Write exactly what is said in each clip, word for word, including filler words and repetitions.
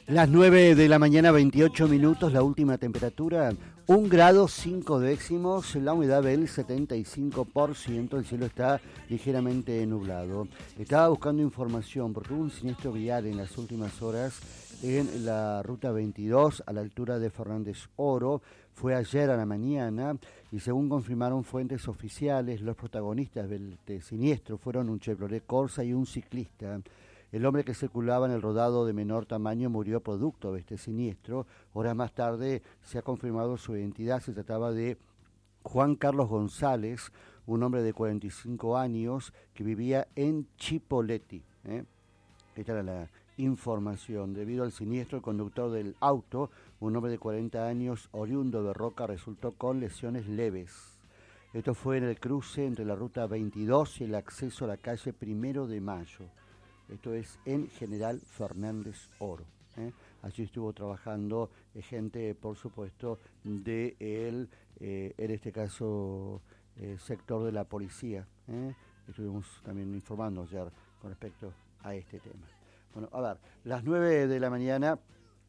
Las nueve de la mañana, veintiocho minutos, la última temperatura, un grado cinco décimos, la humedad del setenta y cinco por ciento, el cielo está ligeramente nublado. Estaba buscando información porque hubo un siniestro vial en las últimas horas en la ruta veintidós a la altura de Fernández Oro. Fue ayer a la mañana y según confirmaron fuentes oficiales, los protagonistas del siniestro fueron un Chevrolet Corsa y un ciclista. El hombre que circulaba en el rodado de menor tamaño murió producto de este siniestro. Horas más tarde se ha confirmado su identidad. Se trataba de Juan Carlos González, un hombre de cuarenta y cinco años que vivía en Chipoleti. ¿eh? Esta era la información. Debido al siniestro, el conductor del auto, un hombre de cuarenta años, oriundo de Roca, resultó con lesiones leves. Esto fue en el cruce entre la ruta veintidós y el acceso a la calle Primero de Mayo. Esto es en General Fernández Oro. ¿eh? Allí estuvo trabajando eh, gente, por supuesto, de el, eh, en este caso, eh, sector de la policía. ¿eh? Estuvimos también informando ayer con respecto a este tema. Bueno, a ver, las nueve de la mañana,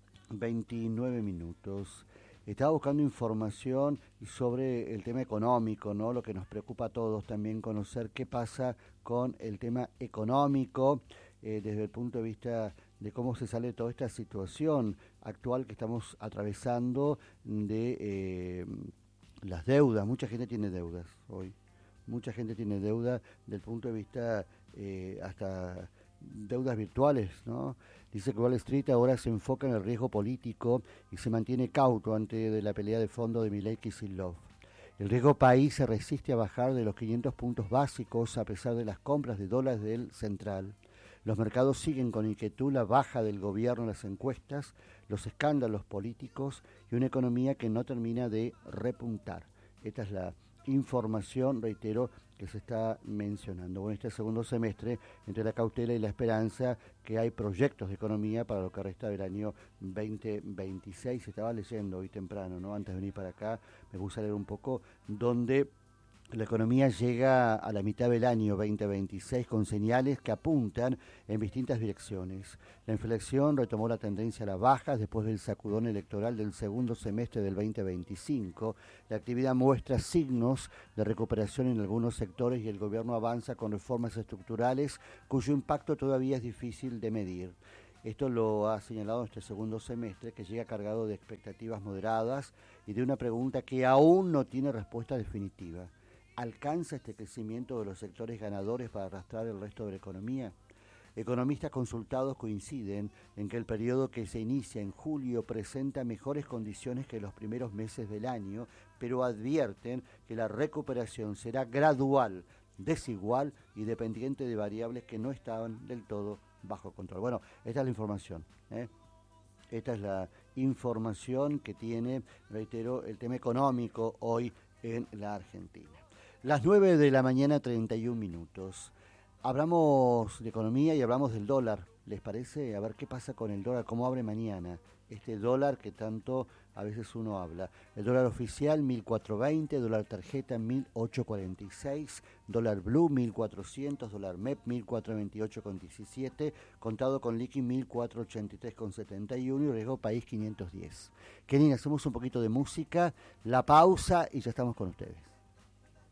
veintinueve minutos. Estaba buscando información sobre el tema económico, ¿no? Lo que nos preocupa a todos también conocer qué pasa con el tema económico eh, desde el punto de vista de cómo se sale toda esta situación actual que estamos atravesando de eh, las deudas. Mucha gente tiene deudas hoy. Mucha gente tiene deuda del punto de vista eh, hasta deudas virtuales, ¿no? Dice que Wall Street ahora se enfoca en el riesgo político y se mantiene cauto ante de la pelea de fondo de Milei y Kicillof. El riesgo país se resiste a bajar de los quinientos puntos básicos a pesar de las compras de dólares del central. Los mercados siguen con inquietud la baja del gobierno en las encuestas, los escándalos políticos y una economía que no termina de repuntar. Esta es la información, reitero, que se está mencionando. Bueno, este segundo semestre, entre la cautela y la esperanza, que hay proyectos de economía para lo que resta del año veinte veintiséis. Estaba leyendo hoy temprano, ¿no? Antes de venir para acá, me puse a leer un poco, donde la economía llega a la mitad del año veinte veintiséis con señales que apuntan en distintas direcciones. La inflación retomó la tendencia a la baja después del sacudón electoral del segundo semestre del veinte veinticinco. La actividad muestra signos de recuperación en algunos sectores y el gobierno avanza con reformas estructurales cuyo impacto todavía es difícil de medir. Esto lo ha señalado este segundo semestre, que llega cargado de expectativas moderadas y de una pregunta que aún no tiene respuesta definitiva. ¿Alcanza este crecimiento de los sectores ganadores para arrastrar el resto de la economía? Economistas consultados coinciden en que el periodo que se inicia en julio presenta mejores condiciones que los primeros meses del año, pero advierten que la recuperación será gradual, desigual y dependiente de variables que no estaban del todo bajo control. Bueno, esta es la información, ¿eh? Esta es la información que tiene, reitero, el tema económico hoy en la Argentina. Las nueve de la mañana, treinta y un minutos. Hablamos de economía y hablamos del dólar. ¿Les parece? A ver qué pasa con el dólar, cómo abre mañana. Este dólar que tanto a veces uno habla. El dólar oficial mil cuatrocientos veinte, dólar tarjeta mil ochocientos cuarenta y seis, dólar blue mil cuatrocientos, dólar M E P mil cuatrocientos veintiocho con diecisiete, contado con liqui mil cuatrocientos ochenta y tres con setenta y uno y riesgo país quinientos diez. Kenny, hacemos un poquito de música, la pausa y ya estamos con ustedes.